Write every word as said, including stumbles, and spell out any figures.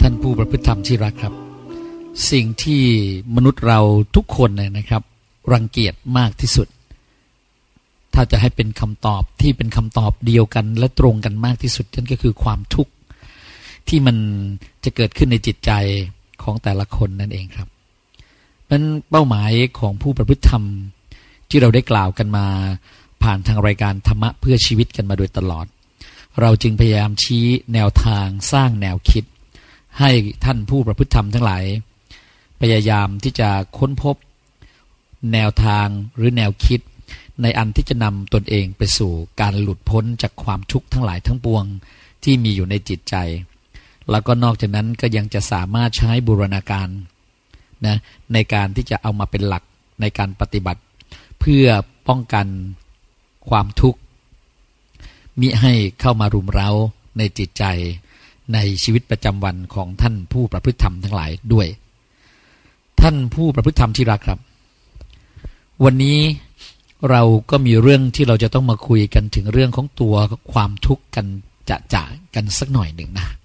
ท่านผู้ประพฤติธรรมที่รักครับสิ่งที่มนุษย์เราทุกคนเนี่ยนะครับรังเกียจมากที่สุดถ้าจะให้เป็นคำตอบที่เป็นคำตอบเดียวกันและตรงกันมากที่สุดนั่นก็คือความทุกข์ที่มันจะเกิดขึ้นในจิตใจของแต่ละคนนั่นเองครับเป็นเป้าหมายของผู้ประพฤติธรรมที่เราได้กล่าวกันมาผ่านทางรายการธรรมะเพื่อชีวิตกันมาโดยตลอดเราจึงพยายามชี้แนวทางสร้างแนวคิดให้ท่านผู้ประพฤติธรรมทั้งหลายพยายามที่จะค้นพบแนวทางหรือแนวคิดในอันที่จะนำตนเองไปสู่การหลุดพ้นจากความทุกข์ทั้งหลายทั้งปวงที่มีอยู่ในจิตใจแล้วก็นอกจากนั้นก็ยังจะสามารถใช้บูรณาการนะในการที่จะเอามาเป็นหลักในการปฏิบัติเพื่อป้องกันความทุกข์มิให้เข้ามารุมเร้าในจิตใจในชีวิตประจำวันของท่านผู้ประพฤติธรรมทั้งหลายด้วยท่านผู้ประพฤติธรรมที่รักครับวันนี้เราก็มีเรื่องที่เราจะต้องมาคุยกันถึงเรื่องของตัวความทุกข์กันจะจะกันสักหน่อยหนึ่งนะ